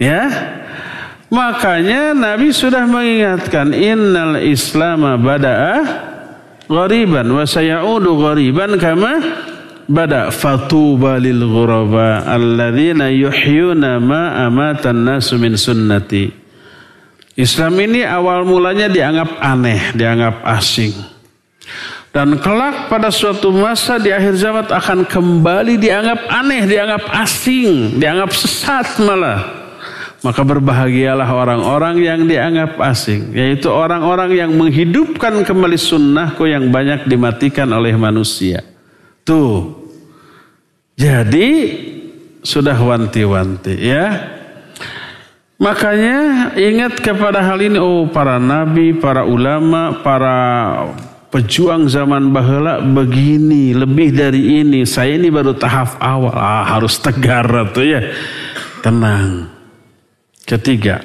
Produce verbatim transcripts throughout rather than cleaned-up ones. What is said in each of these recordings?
Ya, makanya Nabi sudah mengingatkan, innal islama bada'a ghariban wa sayaudu ghariban kama bada, fatuba lil ghuraba alladzina yuhyuna ma amatan nasu min sunnati. Islam ini awal mulanya dianggap aneh, dianggap asing. Dan kelak pada suatu masa di akhir zaman akan kembali dianggap aneh, dianggap asing, dianggap sesat malah. Maka berbahagialah orang-orang yang dianggap asing, yaitu orang-orang yang menghidupkan kembali sunnahku yang banyak dimatikan oleh manusia. Tuh, jadi sudah wanti-wanti ya. Makanya ingat kepada hal ini, oh para nabi, para ulama, para pejuang zaman baheula begini, lebih dari ini. Saya ini baru tahap awal, ah, harus tegar tuh ya, tenang. Ketiga,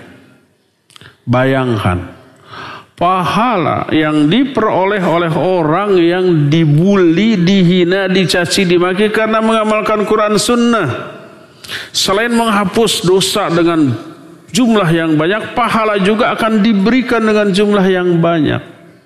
bayangkan pahala yang diperoleh oleh orang yang dibully, dihina, dicaci, dimaki karena mengamalkan Quran Sunnah. Selain menghapus dosa dengan jumlah yang banyak, pahala juga akan diberikan dengan jumlah yang banyak.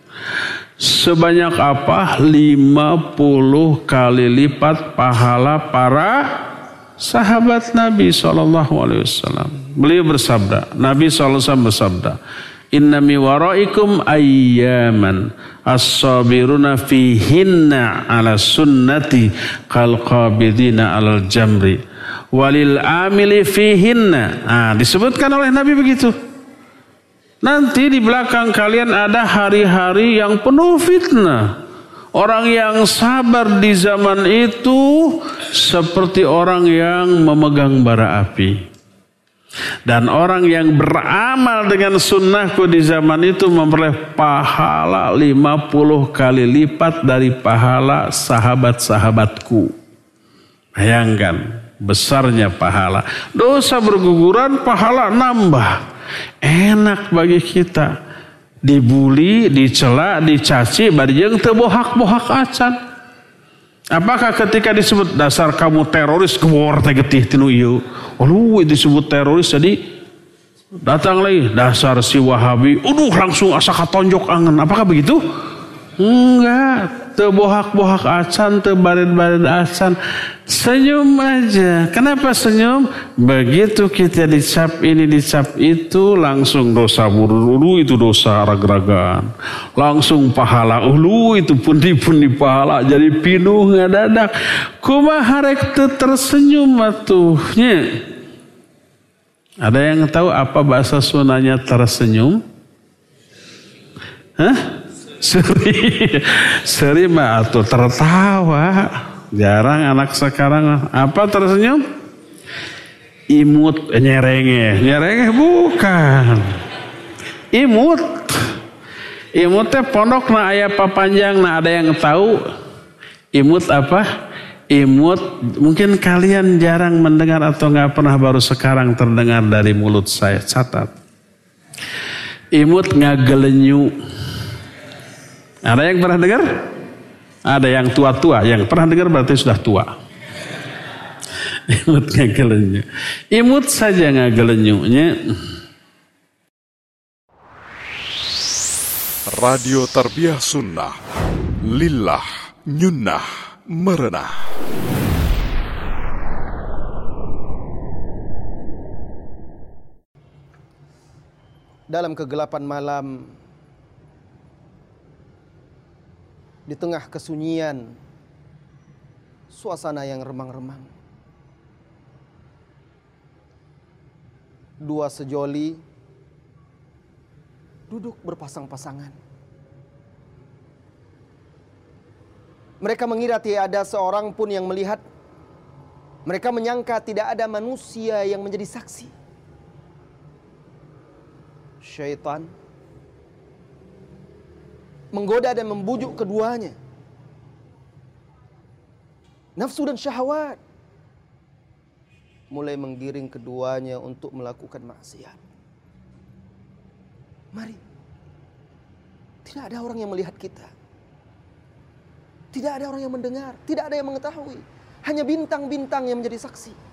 Sebanyak apa? lima puluh kali lipat pahala para sahabat Nabi shallallahu alaihi wasallam. Beliau bersabda, Nabi shallallahu alaihi wasallam bersabda, inna mi waraikum ayyaman as-sabiruna fihinna ala sunnati kal qabidina alal jamri walil amili fihinna. Nah, disebutkan oleh Nabi begitu. Nanti di belakang kalian ada hari-hari yang penuh fitnah. Orang yang sabar di zaman itu seperti orang yang memegang bara api. Dan orang yang beramal dengan sunnahku di zaman itu memperoleh pahala lima puluh kali lipat dari pahala sahabat-sahabatku. Bayangkan besarnya pahala. Dosa berguguran, pahala nambah. Enak bagi kita. Dibuli, dicela, dicaci, bari jeung teu bohak-bohak acan. Apakah ketika disebut dasar kamu teroris kewor teh getih tinu ieu? Aduh, disebut teroris jadi datang lagi dasar si Wahabi. Uduh, langsung asa katonjok angen. Apakah begitu? Enggak, teu bohak-bohak acan, teu bared-bared acan. Senyum aja. Kenapa senyum? Begitu kita dicap ini, dicap itu, langsung dosa buru, ulu itu dosa rag-ragan. Langsung pahala, ulu itu pundi-pundi pahala. Jadi pinuh ngadadak. Kumaha rek teu tersenyum atuhnya. Ada yang tahu apa bahasa Sundanya tersenyum? Hah? Seri, seri mah atuh tertawa. Jarang anak sekarang apa tersenyum? Imut, nyerengeh, nyerengeh bukan. Imut, imut teh pondok na aya papanjang. Nah ada yang tahu imut apa? Imut mungkin kalian jarang mendengar atau nggak pernah, baru sekarang terdengar dari mulut saya. Catat. Imut ngagelenyu. Ada yang pernah dengar? Ada yang tua-tua. Yang pernah dengar berarti sudah tua. Imut ngagelenyu. Imut saja ngagelenyunya. Radio Tarbiyah Sunnah. Lillah nyunnah merenah. Dalam kegelapan malam, di tengah kesunyian, suasana yang remang-remang, dua sejoli duduk berpasang-pasangan. Mereka mengira tidak ada seorang pun yang melihat. Mereka menyangka tidak ada manusia yang menjadi saksi. Syaitan menggoda dan membujuk keduanya. Nafsu dan syahwat mulai menggiring keduanya untuk melakukan maksiat. Mari, tidak ada orang yang melihat kita. Tidak ada orang yang mendengar. Tidak ada yang mengetahui. Hanya bintang-bintang yang menjadi saksi.